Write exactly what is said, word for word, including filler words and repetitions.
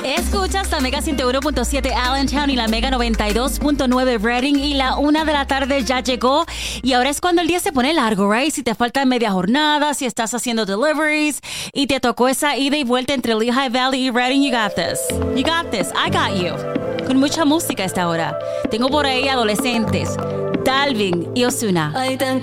Escuchas la Mega ciento uno punto siete Allentown y la Mega noventa y dos punto nueve Reading, y la una de la tarde ya llegó y ahora es cuando el día se pone largo, right? Si te falta media jornada, si estás haciendo deliveries y te tocó esa ida y vuelta entre Lehigh Valley y Reading, you got this. You got this. I got you. Con mucha música a esta hora. Tengo por ahí adolescentes, Dalvin y Ozuna.